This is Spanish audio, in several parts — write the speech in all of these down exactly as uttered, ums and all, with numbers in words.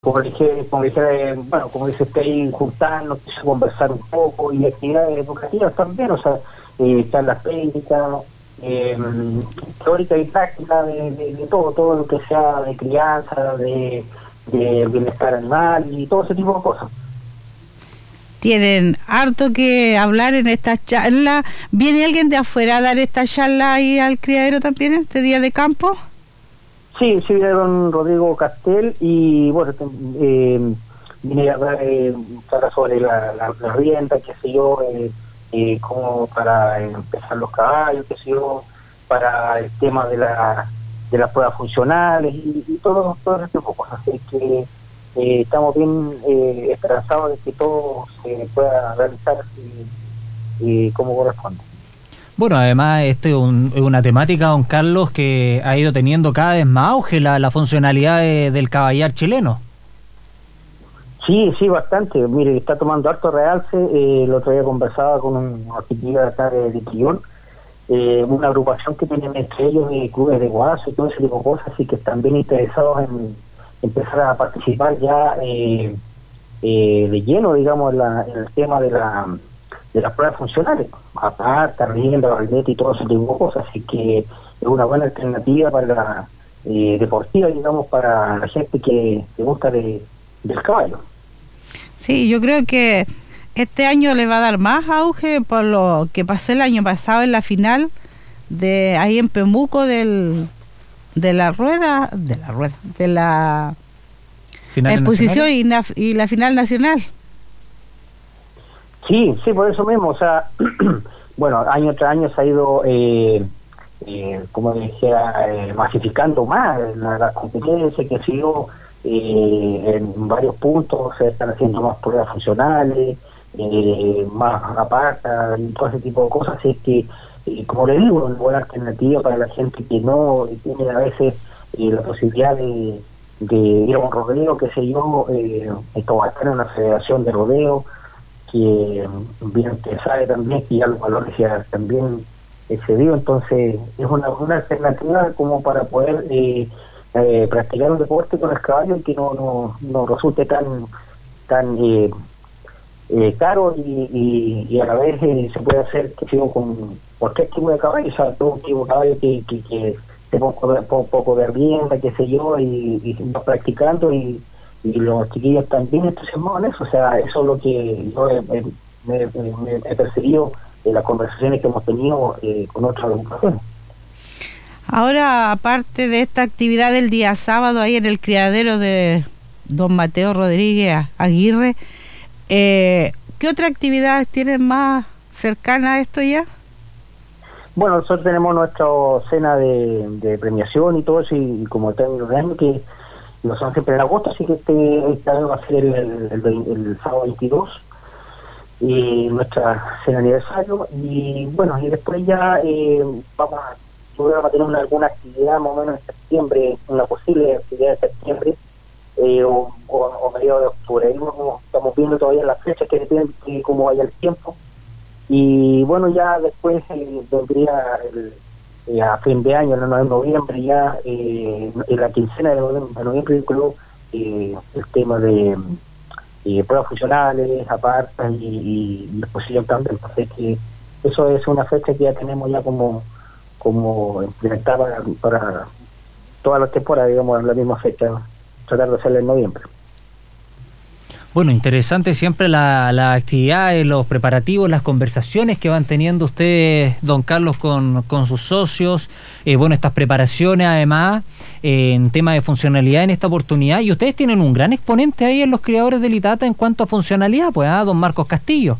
como dije, como dije, eh, bueno, como dice usted ahí, juntarnos, conversar un poco, y actividades educativas también, o sea, eh, charlas técnicas, eh, teórica y práctica de, de, de todo, todo lo que sea de crianza, de, de bienestar animal y todo ese tipo de cosas. Tienen harto que hablar en esta charla. ¿Viene alguien de afuera a dar esta charla ahí al criadero también, este día de campo? Sí, sí, viene don Rodrigo Castel y bueno, eh, vine a hablar eh, sobre la, la, la rienda, qué sé yo, eh, eh, como para eh, empezar los caballos, qué sé yo, para el tema de la de las pruebas funcionales y, y todo, todo ese tipo de cosas. Así que eh, estamos bien eh, esperanzados de que todo se pueda realizar eh, eh, como corresponde. Bueno, además, esto es un, una temática, don Carlos, que ha ido teniendo cada vez más auge, la, la funcionalidad de, del caballar chileno. Sí, sí, bastante. Mire, está tomando harto realce. Eh, el otro día conversaba con una actividad acá de, de Quillón, eh, una agrupación que tienen entre ellos de clubes de guaso y todo ese tipo de cosas, y que están bien interesados en empezar a participar ya eh, eh, de lleno, digamos, en, la, en el tema de la de las pruebas funcionales, aparte, rienda, barrilete y todo ese tipo de cosas, así que es una buena alternativa para la eh, deportiva, digamos, para la gente que, que gusta de, del caballo. Sí, yo creo que este año le va a dar más auge por lo que pasó el año pasado en la final de ahí en Pemuco del de la rueda, de la rueda, de la exposición y, na, y la final nacional. Sí, sí, por eso mismo, o sea, bueno, año tras año se ha ido, eh, eh, como decía, eh, masificando más la, la competencia, que ha sido eh, en varios puntos, se están haciendo más pruebas funcionales, eh, más apartas y todo ese tipo de cosas, así que, eh, como le digo, una buena alternativa para la gente que no tiene a veces eh, la posibilidad de, de ir a un rodeo, qué sé yo, eh, esto va a estar en una federación de rodeo, que bien que sabe también que ya los valores ya también excedido, entonces es una, una alternativa como para poder eh, eh, practicar un deporte con el caballo y que no no, no resulte tan tan eh, eh, caro y, y, y a la vez eh, se puede hacer que sigo con cualquier tipo de caballo, o sea, todo tipo de caballo que, que, que tenga un poco, un poco de rienda, qué sé yo, y, y se va practicando y y los chiquillos también entusiasmados en eso, o sea, eso es lo que yo he, he, me, me, he percibido en las conversaciones que hemos tenido eh, con otras agrupaciones. Ahora, aparte de esta actividad del día sábado ahí en el criadero de don Mateo Rodríguez Aguirre, eh, ¿qué otras actividades tienen más cercana a esto ya? Bueno, nosotros tenemos nuestra cena de, de premiación y todo eso, y, y como término de año que lo son siempre en agosto, así que este, este año va a ser el, el, el, el sábado veintidós, y nuestra cena de aniversario, y bueno, y después ya eh, vamos a, vamos a tener una, alguna actividad más o menos en septiembre, una posible actividad de septiembre, eh, o, o, o mediados de octubre. Ahí vamos, estamos viendo todavía las fechas que dependen de cómo vaya el tiempo, y bueno, ya después eh, vendría el Eh, a fin de año, en noviembre ya, eh, en la quincena de noviembre, de noviembre incluyo eh, el tema de eh, pruebas funcionales, apartas y, y, y exposición también. Entonces que eso es una fecha que ya tenemos ya como como implementada para, para todas las temporadas, digamos, en la misma fecha, tratar de hacerla en noviembre. Bueno, interesante siempre la, la actividad, los preparativos, las conversaciones que van teniendo ustedes, don Carlos, con, con sus socios. Eh, bueno, estas preparaciones además eh, en tema de funcionalidad en esta oportunidad. Y ustedes tienen un gran exponente ahí en los criadores del Itata en cuanto a funcionalidad, pues, ¿ah? Don Marcos Castillo.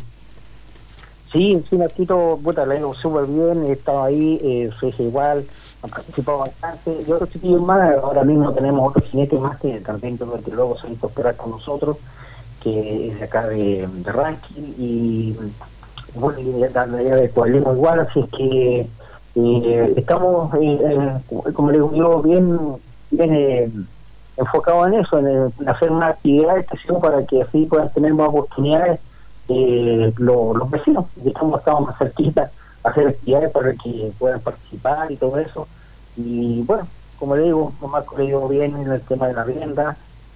Sí, sí, Marquito, puta, le digo súper bien, he estado ahí, eh, su hija igual, han participado bastante. Y otros chiquillos más, ahora mismo tenemos otros jinetes más que también que luego se han incorporado con nosotros, que es de acá de, de ranking, y bueno, y de la de Coalemo igual, así es que eh, estamos, eh, eh, como le digo yo, bien, bien eh, enfocados en eso, en, en hacer una actividad de estación para que así puedan tener más oportunidades eh, lo, los vecinos, y estamos, estamos más cerquitas a hacer actividades para que puedan participar y todo eso. Y bueno, como le digo, Marco le digo bien en el tema de la rienda,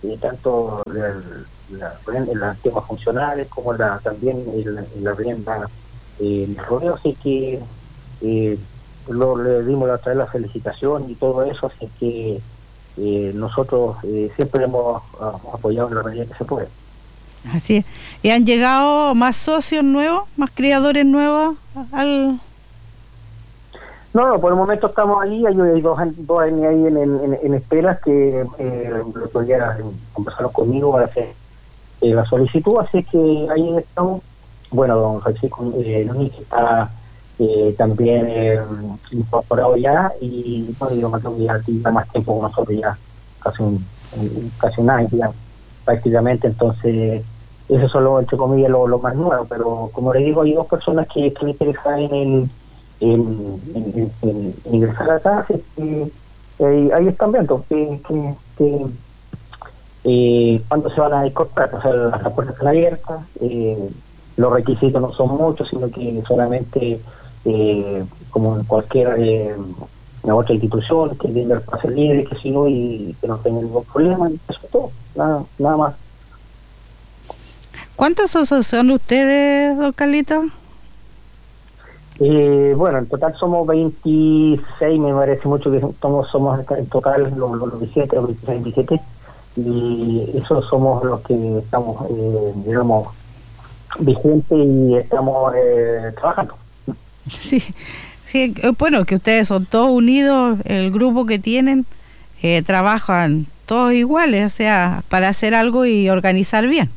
eh, tanto la, la, las temas funcionales como la también la, la rienda eh, el rodeo, así que eh, lo, le dimos la otra vez la felicitación y todo eso, así que eh, nosotros eh, siempre hemos uh, apoyado en la medida que se puede. Así es. ¿Y han llegado más socios nuevos, más criadores nuevos al...? No, no, por el momento estamos ahí, hay, hay dos, dos ahí en, en, en esperas que eh, podrían conversar conmigo para hacer eh, la solicitud, así que ahí estamos. Bueno, don Francisco eh, Núñez está eh, también eh, incorporado ya, y bueno, yo me tengo que ya activar más tiempo con nosotros, ya casi un, un casi un año ya prácticamente, entonces esos son los, entre comillas, los lo más nuevos, pero como le digo, hay dos personas que están interesadas en el en, en, en, en ingresar acá, así que eh, ahí están viendo que, que, que eh, cuando se van a incorporar, o sea, las, las puertas están abiertas, eh, los requisitos no son muchos, sino que solamente eh, como en cualquier eh, otra institución, que tenga el pase libre, que si no, y que no tenga ningún problema, y eso es todo, nada, nada más. ¿Cuántos socios son ustedes, don Carlito? Eh, bueno, en total somos veintiséis, me parece mucho que somos, somos en total los, los veintisiete, los veintiséis, veintisiete, y esos somos los que estamos, eh, digamos, vigentes y estamos eh, trabajando. Sí, sí, bueno, que ustedes son todos unidos, el grupo que tienen, eh, trabajan todos iguales, o sea, para hacer algo y organizar bien.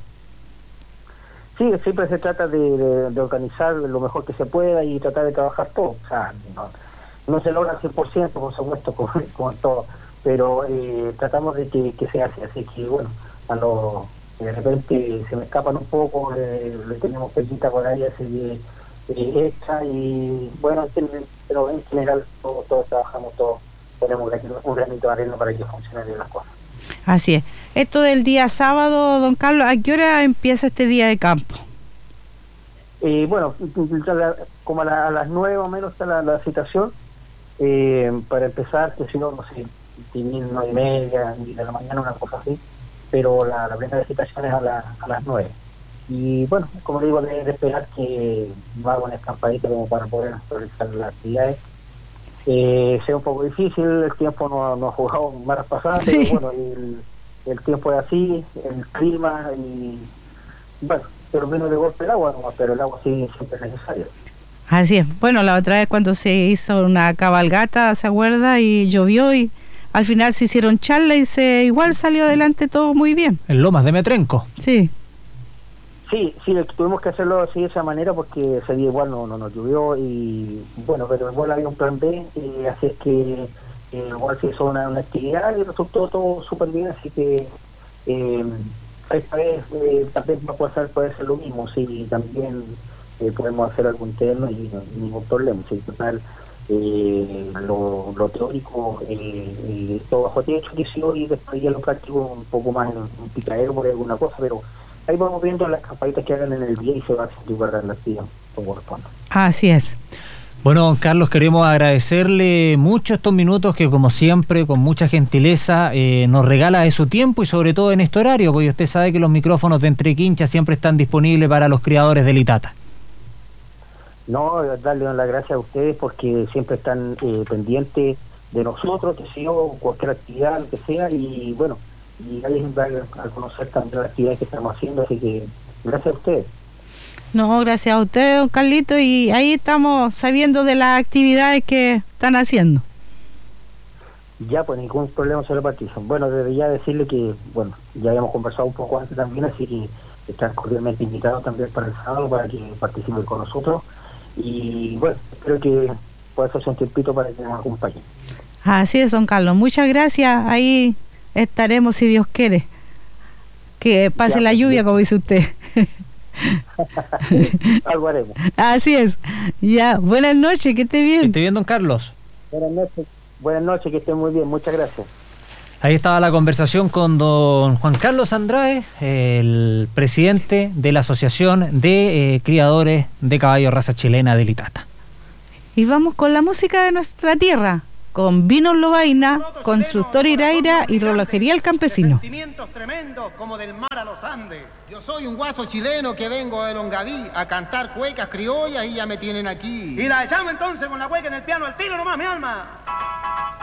Sí, siempre se trata de, de, de organizar lo mejor que se pueda y tratar de trabajar todo. O sea, no, no se logra al cien por ciento, por supuesto, con, con todo, pero eh, tratamos de que, que se hace. Así que, bueno, cuando de repente se me escapan un poco, eh, le tenemos pelita por ahí, así eh, extra, y bueno, pero en general todos, todos trabajamos, todos ponemos un granito de arena para que funcionen bien las cosas. Así es. Esto del día sábado, don Carlos, ¿a qué hora empieza este día de campo? Eh, bueno, como a, la, a las nueve o menos está la, la citación, eh, para empezar, que si no, no sé, nueve y media de la mañana, una cosa así, pero la, la primera citación es a, la, a las nueve. Y bueno, como digo, de, de esperar que no haga una escampadita como para poder realizar las actividades. Eh, sea un poco difícil, el tiempo no, no ha jugado malas pasadas, sí. Pero bueno, el, el tiempo es así, el clima, y bueno, pero menos de golpe el agua, no, pero el agua sí siempre es necesario. Así es. Bueno, la otra vez cuando se hizo una cabalgata, ¿se acuerda? Y llovió y al final se hicieron charlas y se igual salió adelante todo muy bien. En Lomas de Metrenco. Sí. Sí, sí, tuvimos que hacerlo así de esa manera porque ese día igual no, no nos llovió, y bueno, pero igual había un plan B, y así es que eh, igual se hizo una, una actividad y resultó todo súper bien, así que eh, esta vez eh, también va a poder, puede ser lo mismo, sí, también eh, podemos hacer algo interno y no, ningún problema, sí, total, eh, lo, lo teórico, eh, eh, todo bajo techo que sí, y después ya lo práctico un poco más en un picadero por alguna cosa, pero ahí vamos viendo las campanitas que hagan en el día y se va a guardar la actividad como corresponde. Así es. Bueno, don Carlos, queremos agradecerle mucho estos minutos que, como siempre, con mucha gentileza, eh, nos regala de su tiempo y sobre todo en este horario, porque usted sabe que los micrófonos de Entre Quinchas siempre están disponibles para los criadores de Litata. No, darle las gracias a ustedes porque siempre están eh, pendientes de nosotros, que sea cualquier actividad, lo que sea, y bueno, y ahí va a conocer también las actividades que estamos haciendo, así que gracias a ustedes. No, gracias a ustedes, don Carlito, y ahí estamos sabiendo de las actividades que están haciendo. Ya, pues ningún problema, señor Patricio. Bueno, desde ya decirle que, bueno, ya habíamos conversado un poco antes también, así que están cordialmente invitados también para el sábado para que participen con nosotros, y bueno, espero que pueda hacerse un tiempito para que nos acompañen. Así es, don Carlos, muchas gracias, ahí estaremos si Dios quiere, que pase ya, la lluvia, como dice usted. Algo haremos. Así es. Ya, buenas noches, que esté bien. Que esté bien, don Carlos. Buenas noches, buenas noches, que esté muy bien, muchas gracias. Ahí estaba la conversación con don Juan Carlos Andrade, el presidente de la Asociación de eh, Criadores de Caballo Raza Chilena de Litata. Y vamos con la música de nuestra tierra. con Vinos Lobaina, Constructor Iraira y Relojería El Campesino. Sentimientos tremendos como del mar a los Andes. Yo soy un guaso chileno que vengo de Longaví a cantar cuecas criollas y ya me tienen aquí. Y la echamos entonces con la cueca en el piano al tiro nomás, mi alma.